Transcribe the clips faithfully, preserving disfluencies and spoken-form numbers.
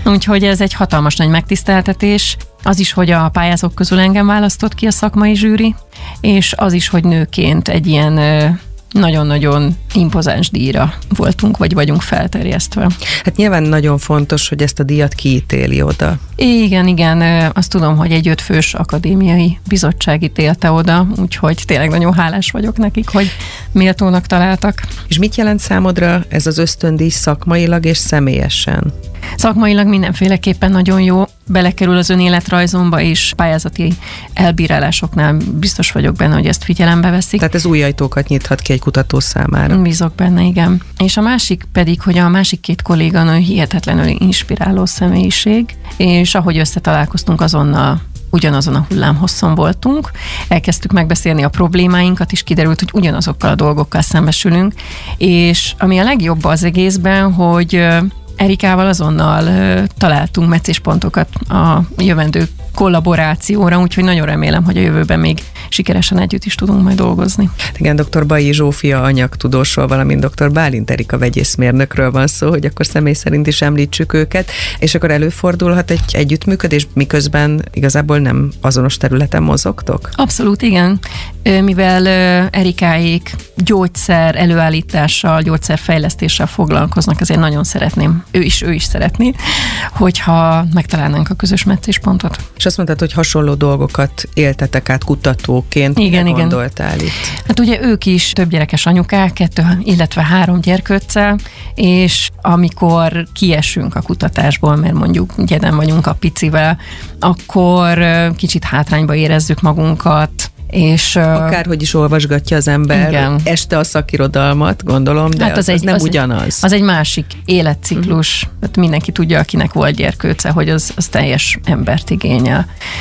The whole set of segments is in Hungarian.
Úgyhogy ez egy hatalmas nagy megtiszteltetés. Az is, hogy a pályázók közül engem választott ki a szakmai zsűri, és az is, hogy nőként egy ilyen nagyon-nagyon impozáns díjra voltunk, vagy vagyunk felterjesztve. Hát nyilván nagyon fontos, hogy ezt a díjat kiítéli oda. Igen, igen, azt tudom, hogy egy ötfős akadémiai bizottság ítélte oda, úgyhogy tényleg nagyon hálás vagyok nekik, hogy méltónak találtak. És mit jelent számodra ez az ösztöndíj szakmailag és személyesen? Szakmailag mindenféleképpen nagyon jó, belekerül az önéletrajzomba, és pályázati elbírálásoknál biztos vagyok benne, hogy ezt figyelembe veszik. Tehát ez új ajtókat nyithat ki egy kutató számára. Bízok benne, igen. És a másik pedig, hogy a másik két kolléganő hihetetlenül inspiráló személyiség, és ahogy összetalálkoztunk, azonnal ugyanazon a hullámhosszon voltunk. Elkezdtük megbeszélni a problémáinkat, és kiderült, hogy ugyanazokkal a dolgokkal szembesülünk, és ami a legjobb az egészben, hogy Erikával azonnal uh, találtunk meccéspontokat a jövendő kollaborációra, úgyhogy nagyon remélem, hogy a jövőben még sikeresen együtt is tudunk majd dolgozni. Igen, dr. Bailly Zsófia anyagtudósról, valamint dr. Bálint Erika vegyészmérnökről van szó, hogy akkor személy szerint is említsük őket, és akkor előfordulhat egy együttműködés, miközben igazából nem azonos területen mozogtok? Abszolút, igen. Mivel Erikáék gyógyszer előállítással, gyógyszerfejlesztéssel foglalkoznak, ezért nagyon szeretném, ő is, ő is szeretné, hogyha megtalálnánk a közös meccéspontot. És azt mondtad, hogy hasonló dolgokat éltetek át kutatóként. Igen, Mire igen. gondoltál itt? Hát ugye ők is több gyerekes anyukák, kettő, illetve három gyerkőccel, és amikor kiesünk a kutatásból, mert mondjuk gyeden vagyunk a picivel, akkor kicsit hátrányba érezzük magunkat, és akárhogy is olvasgatja az ember, igen, este a szakirodalmat, gondolom, de hát az, az, egy, az nem az ugyanaz. Az egy másik életciklus. Uh-huh. Hát mindenki tudja, akinek volt gyerkőce, hogy az, az teljes embert igényel.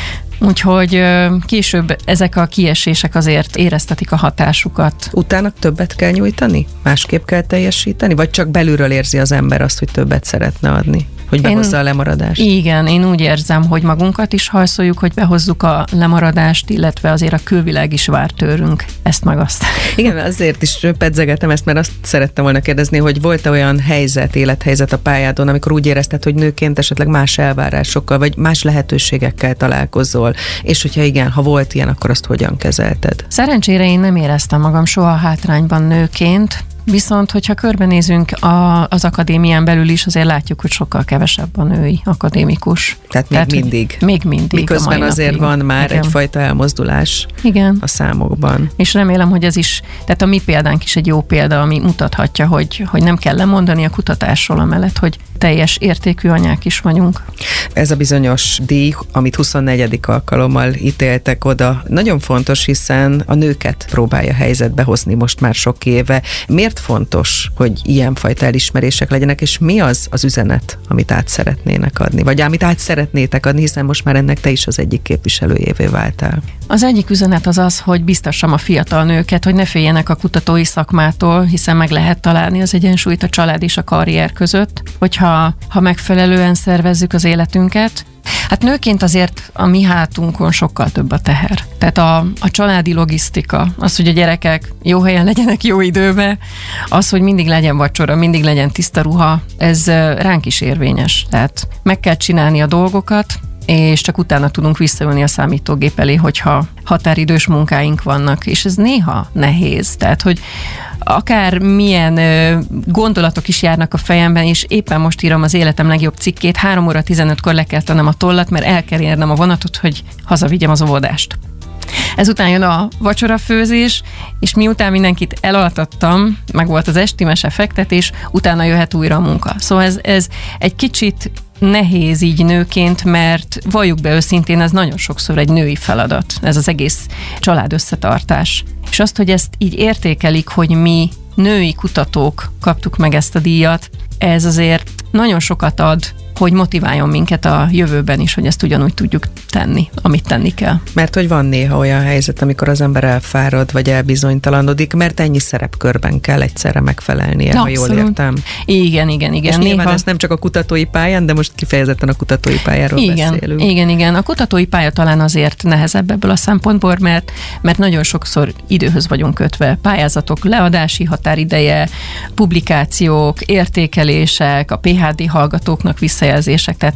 Úgyhogy később ezek a kiesések azért éreztetik a hatásukat. Utána többet kell nyújtani? Másképp kell teljesíteni? Vagy csak belülről érzi az ember azt, hogy többet szeretne adni? Hogy behozza én, a lemaradást? Igen, én úgy érzem, hogy magunkat is hajszoljuk, hogy behozzuk a lemaradást, illetve azért a külvilág is vár tőlünk ezt meg azt. Igen, azért is pedzegetem ezt, mert azt szerettem volna kérdezni, hogy volt-e olyan helyzet, élethelyzet a pályádon, amikor úgy érezted, hogy nőként esetleg más elvárásokkal, vagy más lehetőségekkel találkozol, és hogyha igen, ha volt ilyen, akkor azt hogyan kezelted? Szerencsére én nem éreztem magam soha hátrányban nőként, viszont, hogyha körbenézünk a, az akadémián belül is, azért látjuk, hogy sokkal kevesebb a női akadémikus. Tehát még Tehát, mindig. Még mindig. Miközben azért napig van már igen, egyfajta elmozdulás igen, a számokban. És remélem, hogy ez is, tehát a mi példánk is egy jó példa, ami mutathatja, hogy, hogy nem kell lemondani a kutatásról amellett, hogy teljes értékű anyák is vagyunk. Ez a bizonyos díj, amit huszonnegyedik alkalommal ítéltek oda, nagyon fontos, hiszen a nőket próbálja helyzetbe hozni most már sok éve. Miért fontos, hogy ilyenfajta elismerések legyenek, és mi az az üzenet, amit át szeretnének adni, vagy amit át szeretnétek adni, hiszen most már ennek te is az egyik képviselőjévé váltál? Az egyik üzenet az az, hogy biztassam a fiatal nőket, hogy ne féljenek a kutatói szakmától, hiszen meg lehet találni az egyensúlyt a család és a karrier között, hogyha ha megfelelően szervezzük az életünket. Hát nőként azért a mi hátunkon sokkal több a teher. Tehát a, a családi logisztika, az, hogy a gyerekek jó helyen legyenek jó időben, az, hogy mindig legyen vacsora, mindig legyen tiszta ruha, ez ránk is érvényes. Tehát meg kell csinálni a dolgokat, és csak utána tudunk visszaülni a számítógép elé, hogyha határidős munkáink vannak, és ez néha nehéz. Tehát, hogy akár milyen ö, gondolatok is járnak a fejemben, és éppen most írom az életem legjobb cikkét, három óra tizenötkor le kell tennem a tollat, mert el kell érnem a vonatot, hogy hazavigyem az óvodást. Ezután jön a vacsorafőzés, és miután mindenkit elaltattam, meg volt az esti mese fektetés, utána jöhet újra a munka. Szóval ez, ez egy kicsit nehéz így nőként, mert valljuk be őszintén, ez nagyon sokszor egy női feladat, ez az egész család összetartás. És azt, hogy ezt így értékelik, hogy mi női kutatók kaptuk meg ezt a díjat, ez azért nagyon sokat ad, hogy motiváljon minket a jövőben is, hogy ezt ugyanúgy tudjuk tenni, amit tenni kell. Mert hogy van néha olyan helyzet, amikor az ember elfárad, vagy elbizonytalanodik, mert ennyi szerepkörben kell egyszerre megfelelnie, na, ha jól értem. Igen, igen, igen. És nyilván néha ez nem csak a kutatói pályán, de most kifejezetten a kutatói pályáról igen, beszélünk. Igen, igen. A kutatói pálya talán azért nehezebb ebből a szempontból, mert, mert nagyon sokszor időhöz vagyunk kötve. Pályázatok leadási határideje, publikációk, értékelések, a pé há dé hallgatóknak visszajelzések, tehát